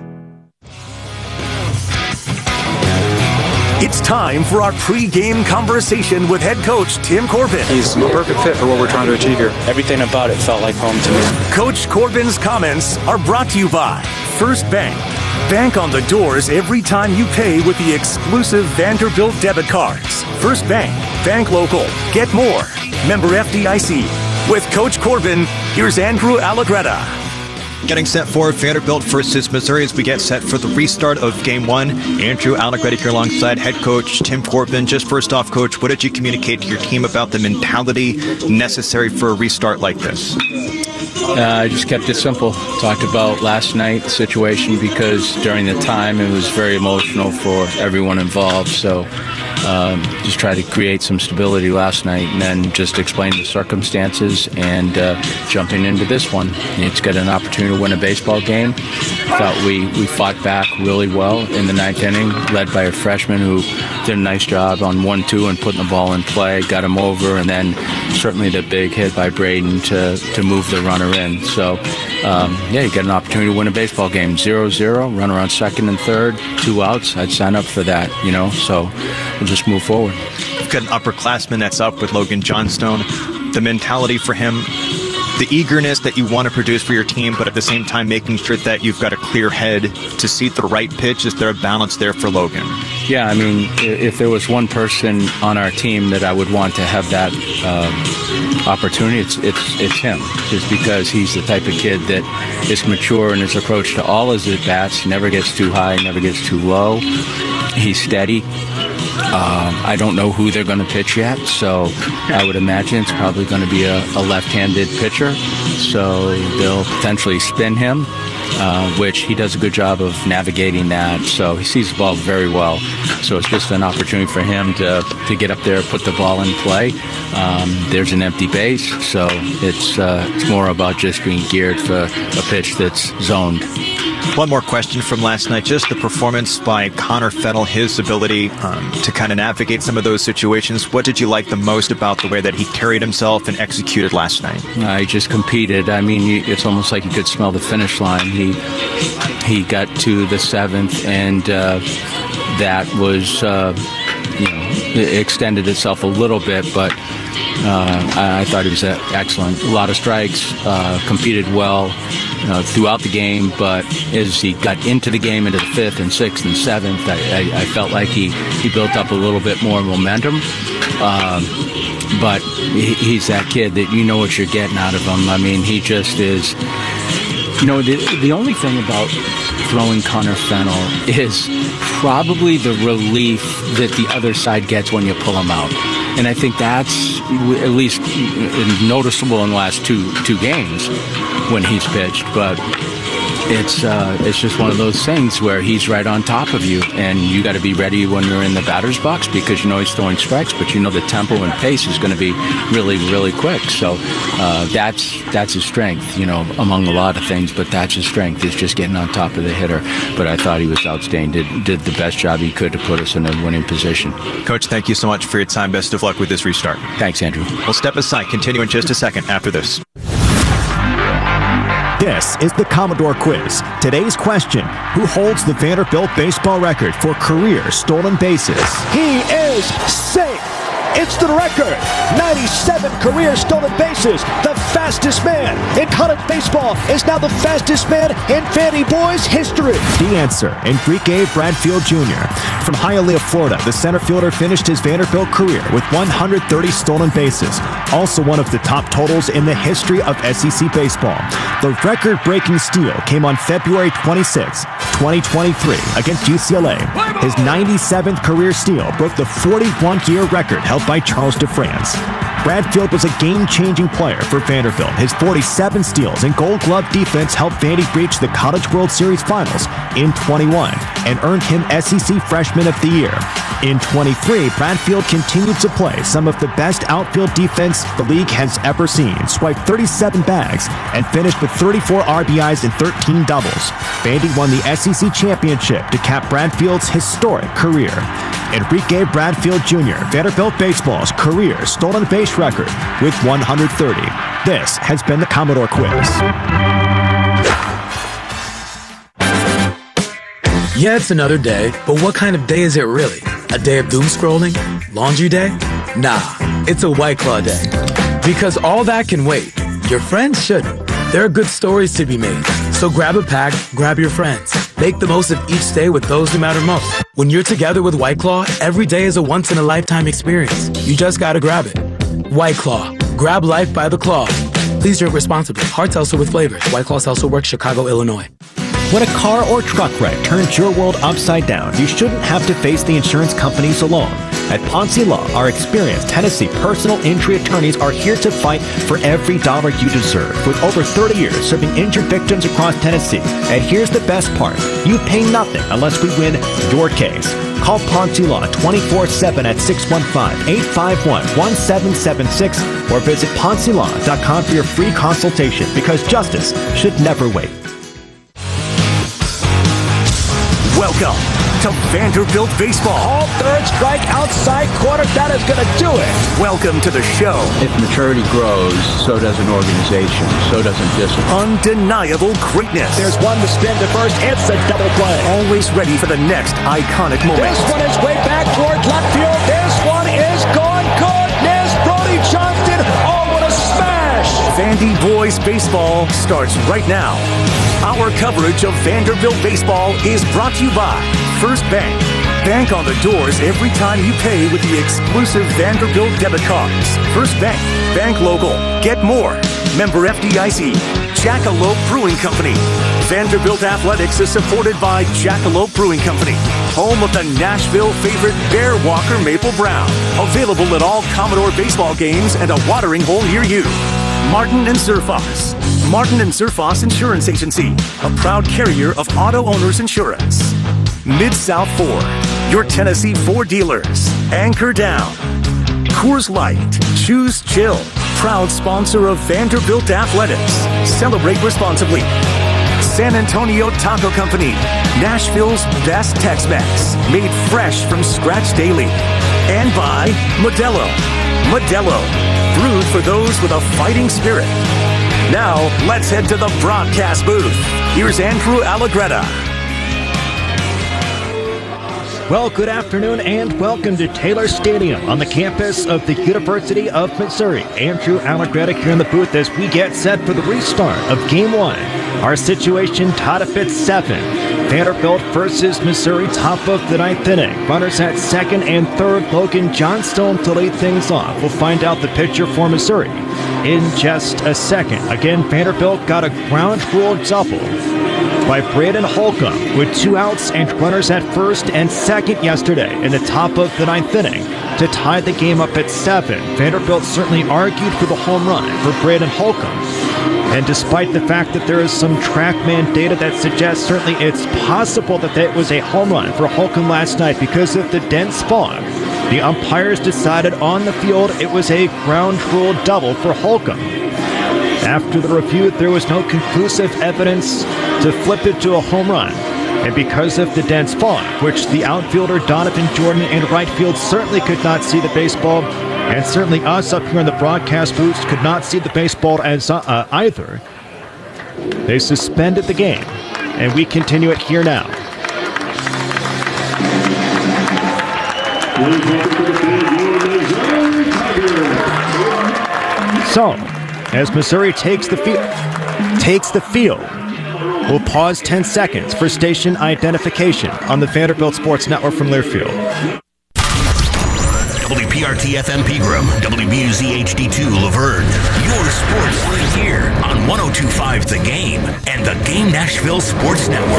It's time for our pre-game conversation with head coach Tim Corbin. He's a perfect fit for what we're trying to achieve here. Everything about it felt like home to me. Coach Corbin's comments are brought to you by First Bank. Bank on the doors every time you pay with the exclusive Vanderbilt debit cards. First Bank. Bank local. Get more. Member F D I C. With Coach Corbin, here's Andrew Allegretta. Getting set for Vanderbilt versus Missouri as we get set for the restart of Game One. Andrew Allegretta here alongside head coach Tim Corbin. Just first off, Coach, what did you communicate to your team about the mentality necessary for a restart like this? Uh, I just kept it simple. Talked about last night's situation because during the time it was very emotional for everyone involved. So um, just tried to create some stability last night and then just explain the circumstances and uh, jumping into this one. It's got an opportunity to win a baseball game. Thought we, we fought back really well in the ninth inning, led by a freshman who did a nice job on one two and putting the ball in play, got him over, and then certainly the big hit by Braden to, to move the runner in. So, um, yeah, you get an opportunity to win a baseball game. zero zero, runner on second and third, two outs. I'd sign up for that, you know, so we'll just move forward. You've got an upperclassman that's up with Logan Johnstone. The mentality for him, the eagerness that you want to produce for your team, but at the same time making sure that you've got a clear head to see the right pitch. Is there a balance there for Logan? Yeah, I mean, if there was one person on our team that I would want to have that uh, opportunity, it's it's it's him, just because he's the type of kid that is mature in his approach to all his at-bats. He never gets too high, never gets too low. He's steady. Um, I don't know who they're going to pitch yet, so I would imagine it's probably going to be a, a left-handed pitcher. So they'll potentially spin him, uh, which he does a good job of navigating that. So he sees the ball very well. So it's just an opportunity for him to, to get up there, put the ball in play. Um, there's an empty base, so it's, uh, it's more about just being geared for a pitch that's zoned. One more question from last night, just the performance by Connor Fennell, his ability um, to kind of navigate some of those situations. What did you like the most about the way that he carried himself and executed last night? Uh, he just competed. I mean, it's almost like you could smell the finish line. He he got to the seventh, and uh, that was, uh, you know, it extended itself a little bit, but uh, I, I thought he was excellent. A lot of strikes, uh, competed well Uh, throughout the game, but as he got into the game, into the fifth and sixth and seventh, I, I, I felt like he, he built up a little bit more momentum. Um, but he, he's that kid that you know what you're getting out of him. I mean, he just is. You know, the, the only thing about throwing Connor Fennell is probably the relief that the other side gets when you pull him out. And I think that's at least noticeable in the last two two games when he's pitched. But it's uh, it's just one of those things where he's right on top of you, and you got to be ready when you're in the batter's box because you know he's throwing strikes, but you know the tempo and pace is going to be really, really quick. So uh, that's that's his strength, you know, among a lot of things. But that's his strength, is just getting on top of the hitter. But I thought he was outstanding. Did did the best job he could to put us in a winning position. Coach, thank you so much for your time. Best of luck with this restart. Thanks, Andrew. We'll step aside. Continue in just a second after this. This is the Commodore Quiz. Today's question: who holds the Vanderbilt baseball record for career stolen bases? He is safe. It's the record. ninety-seven career stolen bases. The fastest man in college baseball is now the fastest man in Vandy boys history. The answer, Enrique Bradfield Junior From Hialeah, Florida, the center fielder finished his Vanderbilt career with one hundred thirty stolen bases, also one of the top totals in the history of S E C baseball. The record-breaking steal came on February twenty-sixth, twenty twenty-three against U C L A. His ninety-seventh career steal broke the forty-one-year record held by Charles DeFrance. Bradfield was a game-changing player for Vanderbilt. His forty-seven steals and Gold Glove defense helped Vandy reach the College World Series Finals in twenty-one and earned him S E C Freshman of the Year. In twenty-three, Bradfield continued to play some of the best outfield defense the league has ever seen, swiped thirty-seven bags, and finished with thirty-four R B Is and thirteen doubles. Vandy won the S E C championship to cap Bradfield's historic career. Enrique Bradfield Junior, Vanderbilt baseball's career stolen base record with one hundred thirty. This has been the Commodore Quiz. Yeah, it's another day, but what kind of day is it really? A day of doom scrolling? Laundry day? Nah, it's a White Claw day. Because all that can wait. Your friends shouldn't. There are good stories to be made. So grab a pack, grab your friends. Make the most of each day with those who matter most. When you're together with White Claw, every day is a once-in-a-lifetime experience. You just gotta grab it. White Claw. Grab life by the claw. Please drink responsibly. Hard seltzer with flavors. White Claw Seltzer Works, Chicago, Illinois. When a car or truck wreck turns your world upside down, you shouldn't have to face the insurance companies alone. At Ponce Law, our experienced Tennessee personal injury attorneys are here to fight for every dollar you deserve. With over thirty years serving injured victims across Tennessee. And here's the best part. You pay nothing unless we win your case. Call Ponce Law twenty-four seven at six one five, eight five one, one seven seven six or visit ponce law dot com for your free consultation, because justice should never wait. Welcome to Vanderbilt Baseball. All third strike outside corner. That is going to do it. Welcome to the show. If maturity grows, so does an organization. So does a discipline. Undeniable greatness. There's one to spin to first. It's a double play. Always ready for the next iconic moment. This one is way back towards left field. This one is gone. Goodness, Brody Johnston. Oh, what a smash. Vandy Boys Baseball starts right now. Our coverage of Vanderbilt baseball is brought to you by First Bank. Bank on the doors every time you pay with the exclusive Vanderbilt debit cards. First Bank. Bank local. Get more. Member F D I C. Jackalope Brewing Company. Vanderbilt Athletics is supported by Jackalope Brewing Company, home of the Nashville favorite Bear Walker Maple Brown. Available at all Commodore baseball games and a watering hole near you. Martin and Zerfos. Martin and Zerfos Insurance Agency, a proud carrier of auto owners insurance. Mid-South Ford, your Tennessee Ford dealers. Anchor Down. Coors Light, choose chill. Proud sponsor of Vanderbilt Athletics. Celebrate responsibly. San Antonio Taco Company, Nashville's best Tex-Mex, made fresh from scratch daily. And by Modelo. Modelo, brewed for those with a fighting spirit. Now, let's head to the broadcast booth. Here's Andrew Allegretta. Well, good afternoon and welcome to Taylor Stadium on the campus of the University of Missouri. Andrew Allegretta here in the booth as we get set for the restart of Game one. Our situation tied up at seven. Vanderbilt versus Missouri, top of the ninth inning. Runners at second and third. Logan Johnstone to lead things off. We'll find out the pitcher for Missouri in just a second. Again, Vanderbilt got a ground rule double by Braden Holcomb with two outs and runners at first and second yesterday in the top of the ninth inning to tie the game up at seven. Vanderbilt certainly argued for the home run for Braden Holcomb. And despite the fact that there is some TrackMan data that suggests certainly it's possible that that was a home run for Holcomb last night because of the dense fog, the umpires decided on the field it was a ground rule double for Holcomb. After the review, there was no conclusive evidence to flip it to a home run. And because of the dense fog, which the outfielder Donovan Jordan and right field certainly could not see the baseball, and certainly us up here in the broadcast booths could not see the baseball as uh, either, they suspended the game. And we continue it here now. So, as Missouri takes the field, takes the field, we'll pause ten seconds for station identification on the Vanderbilt Sports Network from Learfield. W P R T F M Pegram, W B U Z H D two Laverne. Your sports league here on one oh two point five The Game and the Game Nashville Sports Network.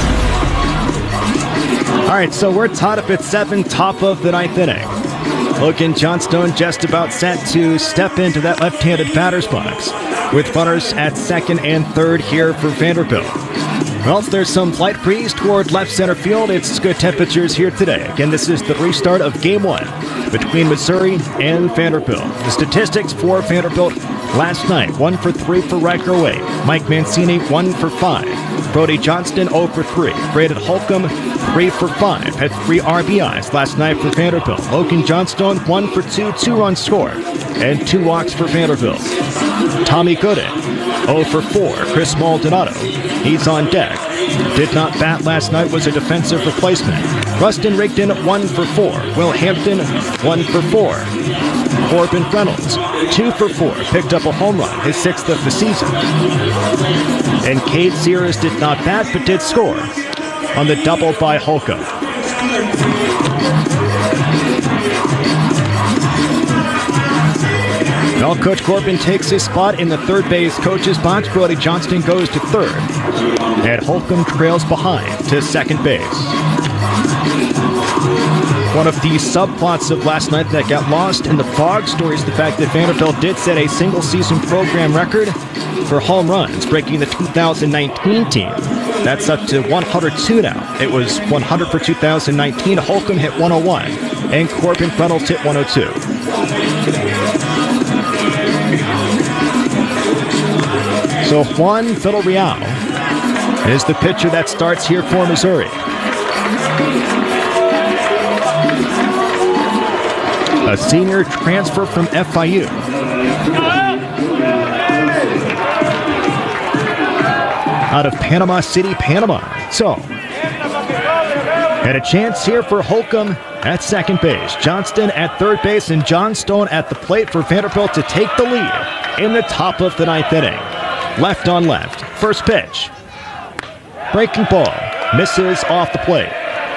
All right, so we're tied up at seven, top of the ninth inning. Logan Johnstone just about set to step into that left-handed batter's box with runners at second and third here for Vanderbilt. Well, there's some light breeze toward left center field. It's good temperatures here today. Again, this is the restart of game one between Missouri and Vanderbilt. The statistics for Vanderbilt last night: one for three for Riker Wade. Mike Mancini, one for five. Brody Johnston, oh for three. Braden Holcomb, three for five. Had three R B Is last night for Vanderbilt. Logan Johnstone, one for two, two runs scored, and two walks for Vanderbilt. Tommy Gooden, oh for four. Chris Maldonado, he's on deck. Did not bat last night, was a defensive replacement. Rustin Rigdon, one for four. Will Hampton, one for four. Corbin Reynolds, two for four. Picked up a home run, his sixth of the season. And Cade Sears did not bat, but did score on the double by Holcomb. Well, Coach Corbin takes his spot in the third base coach's box. Brody Johnston goes to third, and Holcomb trails behind to second base. One of the subplots of last night that got lost in the fog story is the fact that Vanderbilt did set a single-season program record for home runs, breaking the two thousand nineteen team. That's up to one hundred two now. It was one hundred for two thousand nineteen. Holcomb hit one oh one, and Corbin Reynolds hit one oh two. So Juan Villarreal is the pitcher that starts here for Missouri. A senior transfer from F I U. Out of Panama City, Panama. So, and a chance here for Holcomb at second base. Johnston at third base, and Johnstone at the plate for Vanderbilt to take the lead in the top of the ninth inning. Left on left. First pitch. Breaking ball. Misses off the plate.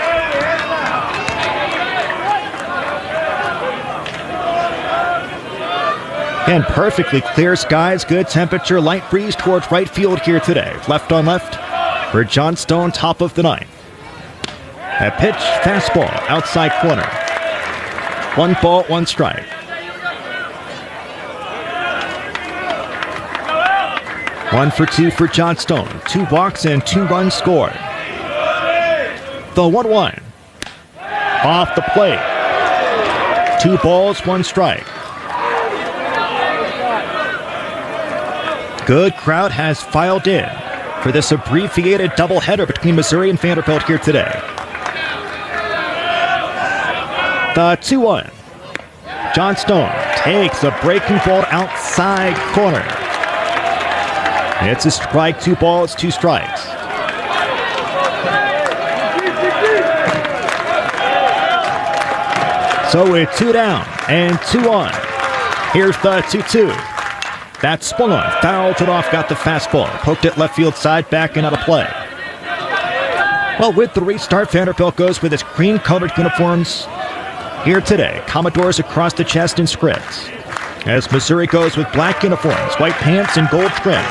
And perfectly clear skies, good temperature, light breeze towards right field here today. Left on left for Johnstone, top of the ninth. A pitch, fastball, outside corner. One ball, one strike. One for two for Johnstone. Two walks and two runs scored. The one one. Off the plate. Two balls, one strike. Good crowd has filed in for this abbreviated doubleheader between Missouri and Vanderbilt here today. The two one. Johnstone takes a breaking ball outside corner. It's a strike, two balls, two strikes. So we're two down and two on. Here's the two two. That swung on, fouled it off, got the fastball, poked it left field side, back and out of play. Well, with the restart, Vanderbilt goes with its cream-colored uniforms here today. Commodores across the chest and scripts. As Missouri goes with black uniforms, white pants, and gold trim.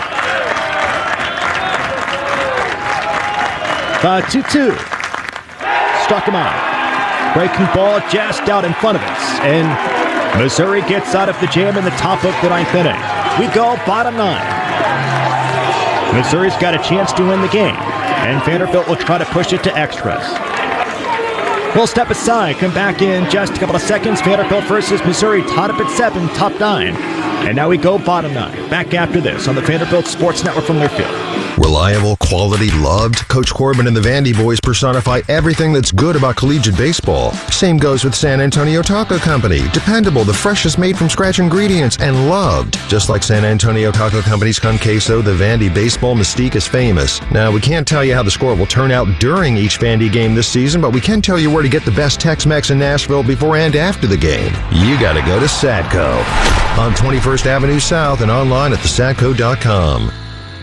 The two two. Struck him out. Breaking ball just out in front of us. And Missouri gets out of the jam in the top of the ninth inning. We go bottom nine. Missouri's got a chance to win the game, and Vanderbilt will try to push it to extras. We'll step aside, come back in just a couple of seconds. Vanderbilt versus Missouri, tied up at seven, top nine. And now we go bottom nine. Back after this on the Vanderbilt Sports Network from Learfield. Reliable, quality, loved. Coach Corbin and the Vandy boys personify everything that's good about collegiate baseball. Same goes with San Antonio Taco Company. Dependable, the freshest made from scratch ingredients, and loved. Just like San Antonio Taco Company's con queso, the Vandy baseball mystique is famous. Now, we can't tell you how the score will turn out during each Vandy game this season, but we can tell you where to get the best Tex-Mex in Nashville before and after the game. You gotta go to Satco on twenty-first Avenue South and online at the satco dot com.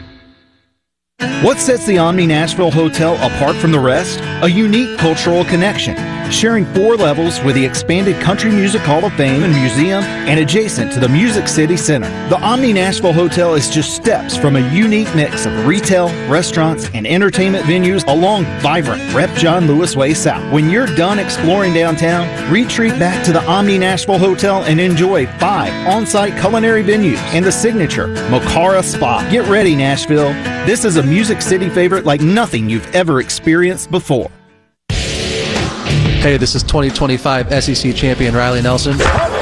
What sets the Omni Nashville Hotel apart from the rest? A unique cultural connection, sharing four levels with the expanded Country Music Hall of Fame and Museum and adjacent to the Music City Center. The Omni Nashville Hotel is just steps from a unique mix of retail, restaurants, and entertainment venues along vibrant Rep John Lewis Way South. When you're done exploring downtown, retreat back to the Omni Nashville Hotel and enjoy five on-site culinary venues and the signature Mocara Spa. Get ready, Nashville. This is a Music City favorite like nothing you've ever experienced before. Hey, this is twenty twenty-five S E C champion Riley Nelson.